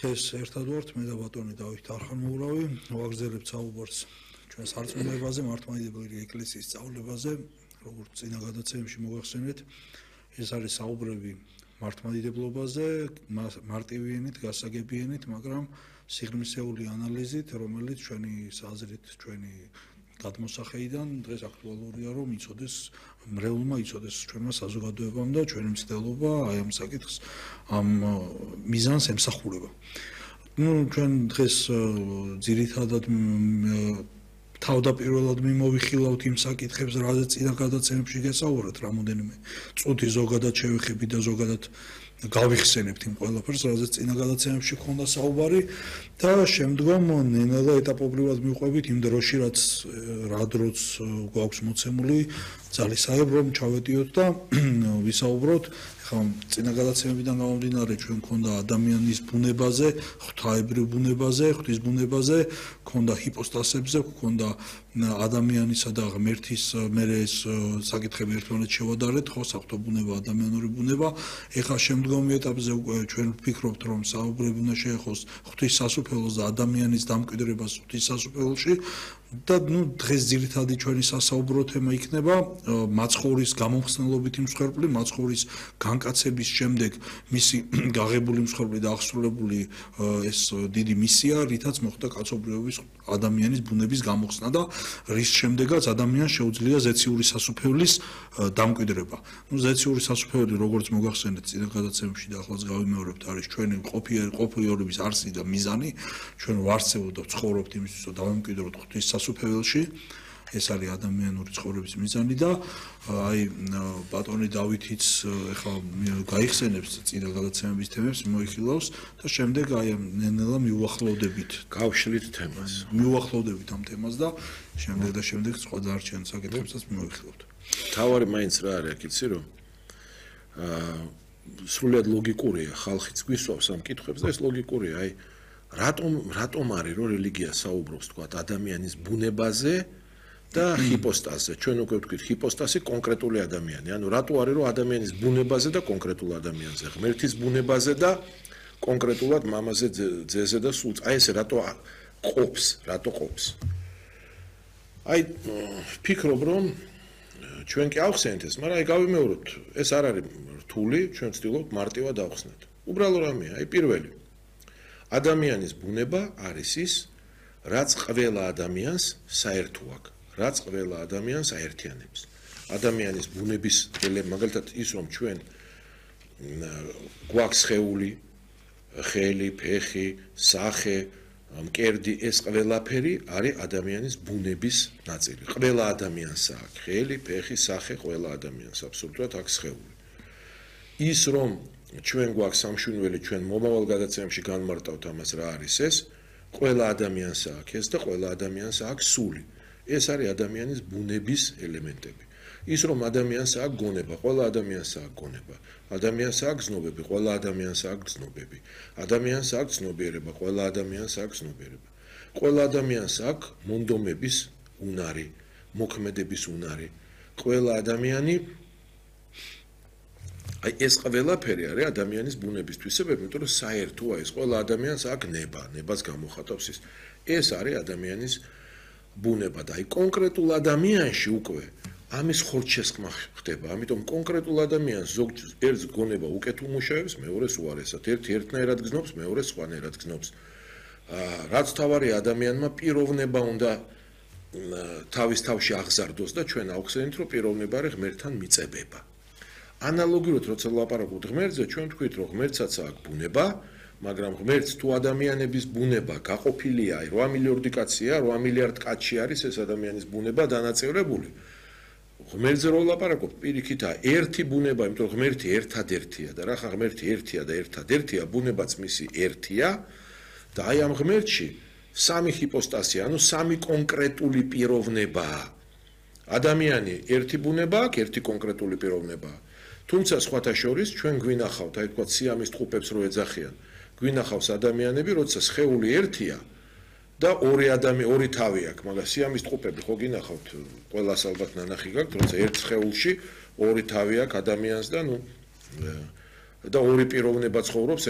დღეს ერთად ვართ მე და ბატონი დავით არხანმოურავი ვაგრძელებთ საუბარს ჩვენ სარწმუნოებაზე მართლმადიდებელი ეკლესიის სწავლებაზე როგორც წინა გადაცემებში მოახსენეთ ეს არის საუბრები მართლმადიდებლობაზე მარტივი ენით გასაგებიენით მაგრამ სიღრმისეული ანალიზით რომელიც ჩვენი საზრით ჩვენი გადმოსახედიდან დღეს აქტუალურია რომ იცოდეს მრევლმა იცოდეს ჩვენმა საზოგადოებამ და ჩვენი მცდელობა აი ამ საკითხს ამ მიზანს ემსახურება. ჩვენ დღეს ძირითადად თავდაპირველად მიმოვიხილავთ იმ საკითხებს, რაზეც წინა გადაცემებში გესაუბრეთ, რამოდენიმე წუთი ზოგადად შევეხებით და ზოგადად გავიხსენებთ იმ ყველაფერს, რაზეც წინა გადაცემებში ქონდა საუბარი და შემდგომ ნელა ეტაპობრივად მივყვებით იმ დროში, რა დროც გვაქვს მოცემული ძალისხმევ რომ ჩავეტიოთ და ვისაუბროთ წინა გადაცემებიდან გამომდინარე ჩვენ ქონდა ადამიანის ბუნებაზე, ღვთაებრივ ბუნებაზე, ღვთის ბუნებაზე, ქონდა ჰიპოსტასებზე, ქონდა ადამიანისა და ღმერთის მერე ეს საკითხები ერთმანეთს შევადარეთ, ხო, საღვთო ბუნება, ადამიანური ბუნება. ეხლა შემდგომი ეტაპზე ჩვენ ვფიქრობთ, რომ საუბრები უნდა შეეხოს ღვთის სასუფეველს და ადამიანის დამკვიდრებას ღვთის სასუფეველში და დღეს ძირითადი ჩვენი სასაუბრო თემა იქნება მაცხოვრის გამომხსნელობითი მსხვერპლი, მაცხოვრის განკაცების შემდეგ მისი გაღებული მსხვერპლი და აღსრულებული ეს დიდი მისია, რითაც მოხდა კაცობრიობის ადამიანის ბუნების გამოხსნა და რის შემდეგაც ადამიანს შეუძლია ზეციური სასუფეველის დამკვიდრება. ზეციური სასუფეველი, როგორც მოგახსენეთ წინა გადაცემებში და ახლაც გავიმეორებთ, არის ჩვენი ყოფილიერების არსი და მიზანი. ჩვენ ვარსებობთ და ვცხოვრობთ იმისთვის, რომ დავამკვიდროთ ღვთის სასუფეველში. ეს არის ადამიანური ცხოვრების მიზანი და აი ბატონი დავითიც ეხლა გაიხსენებს წინა გადაცემების თემებს, მოიხილავს და შემდეგ აი ნელა მიუახლოვდებით გავშლით თემას. მიუახლოვდებით ამ თემას და შემდეგ სხვა დარჩენ საკითხებსაც მოიხილავთ. თავარი მაინც რა არის, იცი რომ სრულიად ლოგიკურია, ხალხიც გვისვავს ამ კითხვებს და ეს ლოგიკურია, აი რატომ არის რომ რელიგია საუბრობს თქვა ადამიანის ბუნებაზე და ჰიპოსტაზზე. ჩვენ უკვე ვთქვით, ჰიპოსტაზი კონკრეტული ადამიანი. ანუ რატო არის რომ ადამიანის ბუნებაზე და კონკრეტულ ადამიანზე, ღმერთის ბუნებაზე და კონკრეტულად მამაზე, ძეზე და სულ. აი ესე რატო ყოფს? აი ვფიქრობ რომ ჩვენ კი ავხსენეთ ეს, მაგრამ აი გავიმეოროთ, ეს არ არის რთული, ჩვენ ვცდილობთ მარტივად ავხსნათ. უბრალო რამეა, აი პირველი. ადამიანის ბუნება არის ის, რაც ყველა ადამიანს საერთო აქვს. რაც ყველა ადამიანს აერთიანებს. ადამიანის ბუნების მაგალითად ის რომ ჩვენ გვაქვს სხეული, ხელი, ფეხი, სახე, მკერდი, ეს ყველაფერი არის ადამიანის ბუნების ნაწილი. ყველა ადამიანს აქვს ხელი, ფეხი, სახე, ყველა ადამიანს აბსოლუტურად აქვს სხეული. ის რომ ჩვენ გვაქვს სამშვენივრელი, ჩვენ მომავალ გადაცემებში განმარტავთ ამას რა არის ეს, ყველა ადამიანს აქვს ეს და ყველა ადამიანს აქვს სული. ეს არის ადამიანის ბუნების ელემენტები. ის რომ ადამიანს აქვს გონება, ყველა ადამიანს აქვს გონება. ადამიანს აქვს ზნობები, ყველა ადამიანს აქვს ზნობები. ადამიანს აქვს ცნობიერება, ყველა ადამიანს აქვს ცნობიერება. ყველა ადამიანს აქვს მონდომების უნარი, მოქმედების უნარი. ყველა ადამიანი აი ეს ყველაფერი არის ადამიანის ბუნების თვისებები, იმიტომ რომ საერთოა ეს ყველა ადამიანს აქვს ნება, ნებას გამოხატავს ის. ეს არის ადამიანის ბუნება და აი კონკრეტულ ადამიანში უკვე ამის ხორცშესხმა ხდება. ამიტომ კონკრეტულ ადამიანს ერთ გონება უკეთ უმუშავებს, მეორეს უარესად. ერთი ერთნაირად გზნობს, მეორე სხვანაირად გზნობს. რაც თავარი ადამიანმა პიროვნება უნდა თავის თავში აღზარდოს და ჩვენ ავხსენით, რომ პიროვნება არის ღმერთთან მიწებება. ანალოგიურად როცა ვლაპარაკობთ ღმერთზე, ჩვენ ვთქვით, რომ ღმერთსაც აქვს ბუნება, მაგრამ ღმერთს თუ ადამიანების ბუნება გაყოფილია, 8 მილიარდი კაცია, 8 მილიარდ კაცში არის ეს ადამიანის ბუნება დანაწევრებული. ღმერთზე რო ვლაპარაკობთ, პირიქითაა ერთი ბუნება, იმიტომ რომ ღმერთი ერთადერთია და რა ხა ღმერთი ერთია და ერთადერთია, ბუნებაც მისი ერთია და აი ამ ღმერთში სამი ჰიპოსტასია, ანუ სამი კონკრეტული პიროვნებაა. ადამიანი ერთი ბუნება აქვს, ერთი კონკრეტული პიროვნებაა. თუმცა სხვათა შორის ჩვენ გვინახავთ, აი თქვა სიამის ტყუპებს რო ეძახიან. გვინახავს ადამიანები, როცა სხეული ერთია და ორი თავი აქვს, მაგრამ სიამის ტყუპები ხო გინახავთ, ყველას ალბათ ნანახი გაქვთ, როცა ერთ სხეულში ორი თავი აქვს ადამიანს და ორი პიროვნება ცხოვრობს